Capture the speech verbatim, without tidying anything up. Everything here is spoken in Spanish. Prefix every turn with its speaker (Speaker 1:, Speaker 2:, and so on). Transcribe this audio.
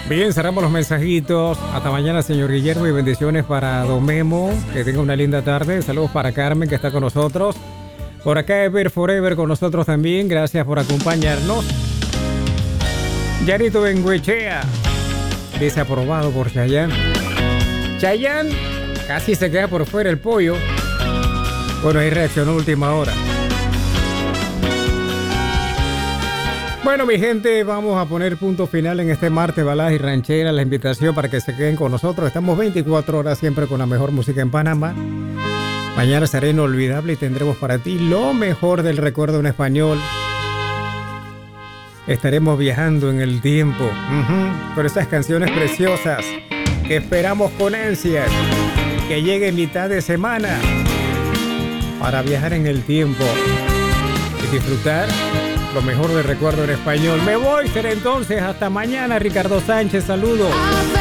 Speaker 1: Bien, cerramos los mensajitos. Hasta mañana, señor Guillermo, y bendiciones para Don Memo. Que tenga una linda tarde. Saludos para Carmen, que está con nosotros. Por acá, Ever Forever con nosotros también. Gracias por acompañarnos. Yarito Benguechea, desaprobado por Chayanne. Chayanne casi se queda por fuera el pollo. Bueno, ahí reaccionó última hora. Bueno, mi gente, vamos a poner punto final en este martes baladas y ranchera. La invitación para que se queden con nosotros. Estamos veinticuatro horas siempre con la mejor música en Panamá. Mañana será inolvidable y tendremos para ti lo mejor del recuerdo en español. Estaremos viajando en el tiempo uh-huh, con esas canciones preciosas que esperamos con ansias que llegue mitad de semana para viajar en el tiempo y disfrutar lo mejor del recuerdo en español. Me voy, será entonces hasta mañana. Ricardo Sánchez, saludos.